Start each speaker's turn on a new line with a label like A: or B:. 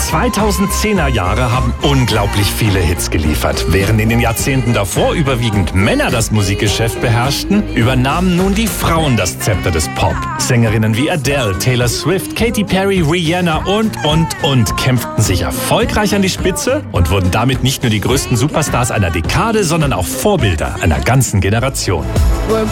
A: 2010er Jahre haben unglaublich viele Hits geliefert. Während in den Jahrzehnten davor überwiegend Männer das Musikgeschäft beherrschten, übernahmen nun die Frauen das Zepter des Pop. Sängerinnen wie Adele, Taylor Swift, Katy Perry, Rihanna und kämpften sich erfolgreich an die Spitze und wurden damit nicht nur die größten Superstars einer Dekade, sondern auch Vorbilder einer ganzen Generation.